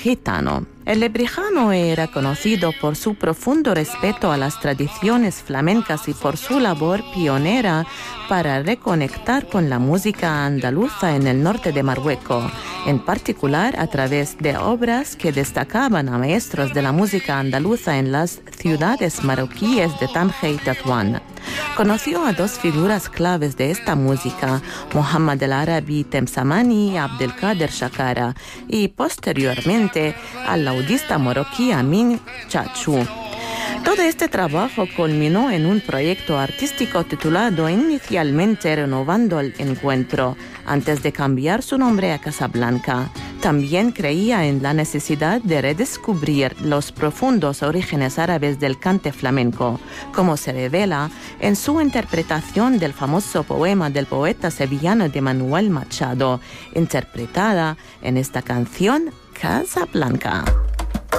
gitano. El lebrijano era conocido por su profundo respeto a las tradiciones flamencas y por su labor pionera para reconectar con la música andaluza en el norte de Marruecos, en particular a través de obras que destacaban a maestros de la música andaluza en las ciudades marroquíes de Tánger y Tetuán. Conoció a dos figuras claves de esta música, Mohamed El Arabi Temsamani y Abdelkader Shakara, y posteriormente al laudista marroquí Amin Chachou. Todo este trabajo culminó en un proyecto artístico titulado inicialmente Renovando el Encuentro, antes de cambiar su nombre a Casablanca. También creía en la necesidad de redescubrir los profundos orígenes árabes del cante flamenco, como se revela en su interpretación del famoso poema del poeta sevillano de Manuel Machado, interpretada en esta canción Casablanca.